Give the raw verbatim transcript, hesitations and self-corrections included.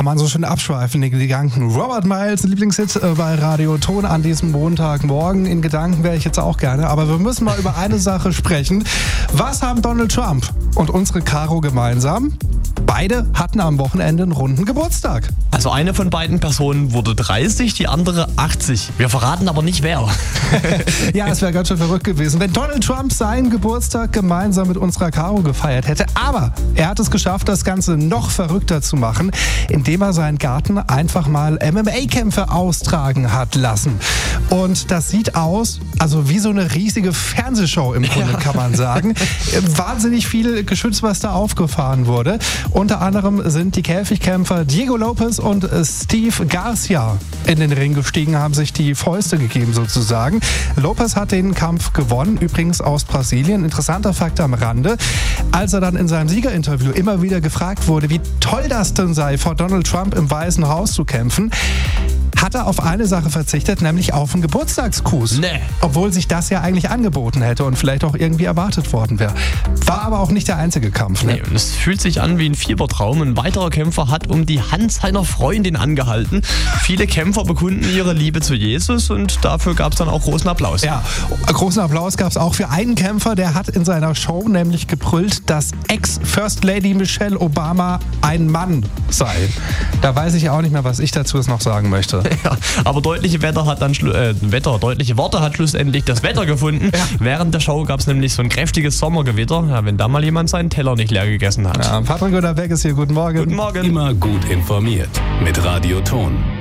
man so schön abschweifen in Gedanken. Robert Miles, Lieblingshit bei Radio Ton an diesem Montagmorgen. In Gedanken wäre ich jetzt auch gerne, aber wir müssen mal über eine Sache sprechen. Was haben Donald Trump und unsere Caro gemeinsam? Beide hatten am Wochenende einen runden Geburtstag. Also eine von beiden Personen wurde dreißig, die andere achtzig. Wir verraten aber nicht wer. Ja, es wäre ganz schön verrückt gewesen, wenn Donald Trump seinen Geburtstag gemeinsam mit unserer Caro gefeiert hätte. Aber er hat es geschafft, das Ganze noch verrückter zu machen, indem er seinen Garten einfach mal M M A-Kämpfe austragen hat lassen. Und das sieht aus, also wie so eine riesige Fernsehshow im Grunde, ja, kann man sagen. Wahnsinnig viel Geschütz, was da aufgefahren wurde. Unter anderem sind die Käfigkämpfer Diego Lopez und Steve Garcia in den Ring gestiegen, haben sich die Fäuste gegeben sozusagen. Lopez hat den Kampf gewonnen, übrigens aus Brasilien. Interessanter Fakt am Rande. Als er dann in seinem Siegerinterview immer wieder gefragt wurde, wie toll das denn sei, vor Donald Trump im Weißen Haus zu kämpfen, hat er auf eine Sache verzichtet, nämlich auf einen Geburtstagskuss. Nee. Obwohl sich das ja eigentlich angeboten hätte und vielleicht auch irgendwie erwartet worden wäre. War aber auch nicht der einzige Kampf. Ne? Nee, und es fühlt sich an wie ein Fiebertraum. Ein weiterer Kämpfer hat um die Hand seiner Freundin angehalten. Viele Kämpfer bekunden ihre Liebe zu Jesus und dafür gab es dann auch großen Applaus. Ja, großen Applaus gab es auch für einen Kämpfer, der hat in seiner Show nämlich gebrüllt, dass Ex-First Lady Michelle Obama ein Mann sei. Da weiß ich auch nicht mehr, was ich dazu jetzt noch sagen möchte. Ja, aber deutliche Wetter hat dann schlu- äh, Wetter, deutliche Worte hat schlussendlich das Wetter gefunden. Ja. Während der Show gab es nämlich so ein kräftiges Sommergewitter, ja, wenn da mal jemand seinen Teller nicht leer gegessen hat. Ja, Patrick Göder-Beck ist hier, guten Morgen. Guten Morgen. Immer gut informiert mit Radio Ton.